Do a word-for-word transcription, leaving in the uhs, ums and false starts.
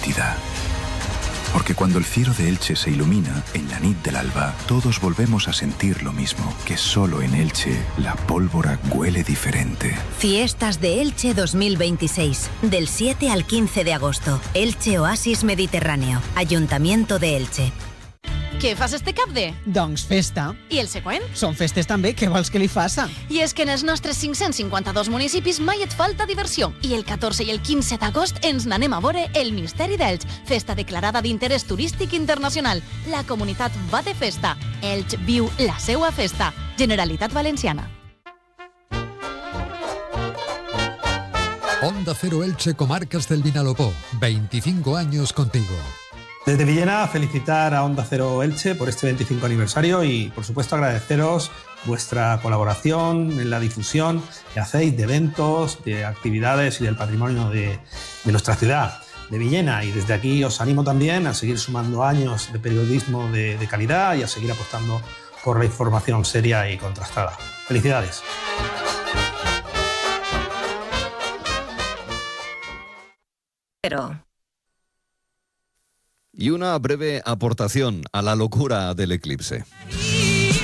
nítida. Porque cuando el cielo de Elche se ilumina, en la nit del alba, todos volvemos a sentir lo mismo, que solo en Elche la pólvora huele diferente. Fiestas de Elche dos mil veintiséis, del siete al quince de agosto. Elche Oasis Mediterráneo, Ayuntamiento de Elche. Què fas este cap de? Doncs festa. I el següent? Són festes també, què vols que li faça? I és que en els nostres cinc-cents cinquanta-dos municipis mai et falta diversió. I el catorze i el quinze d'agost ens n'anem a veure el Misteri d'Elx, festa declarada d'interès turístic internacional. La comunitat va de festa. Elx viu la seua festa. Generalitat Valenciana. Onda Cero Elche, Comarcas del Vinalopó. veinticinco años contigo. Desde Villena, felicitar a Onda Cero Elche por este veinticinco aniversario y, por supuesto, agradeceros vuestra colaboración en la difusión que hacéis de eventos, de actividades y del patrimonio de, de nuestra ciudad, de Villena. Y desde aquí os animo también a seguir sumando años de periodismo de, de calidad y a seguir apostando por la información seria y contrastada. ¡Felicidades! Pero... Y una breve aportación a la locura del eclipse.